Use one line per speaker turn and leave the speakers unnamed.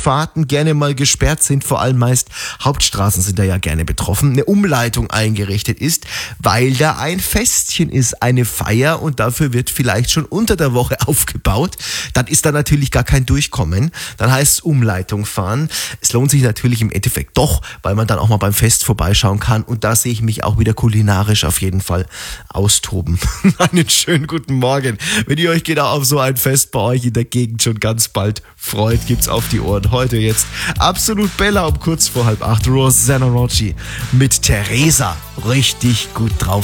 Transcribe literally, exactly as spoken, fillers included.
Durchfahrten gerne mal gesperrt sind, vor allem meist Hauptstraßen sind da ja gerne betroffen, eine Umleitung eingerichtet ist, weil da ein Festchen ist, eine Feier und dafür wird vielleicht schon unter der Woche aufgebaut, dann ist da natürlich gar kein Durchkommen, dann heißt es Umleitung fahren. Es lohnt sich natürlich im Endeffekt doch, weil man dann auch mal beim Fest vorbeischauen kann und da sehe ich mich auch wieder kulinarisch auf jeden Fall austoben. Einen schönen guten Morgen. Wenn ihr euch genau auf so ein Fest bei euch in der Gegend schon ganz bald freut, gibt's auf die Ohren. Heute jetzt Absolut Bella um kurz vor halb acht. Rosanna Rocci mit Teresa. Richtig gut drauf.